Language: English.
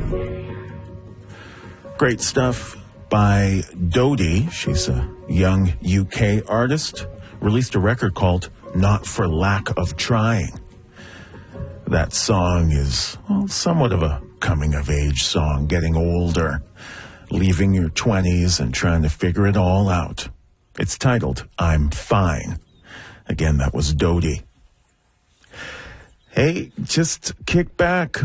Great stuff by Dodie. She's a young UK artist. Released a record called Not for Lack of Trying. That song is, well, somewhat of a coming-of-age song, getting older, leaving your 20s and trying to figure it all out. It's titled, I'm Fine. Again, that was Dodie. Hey, just kick back,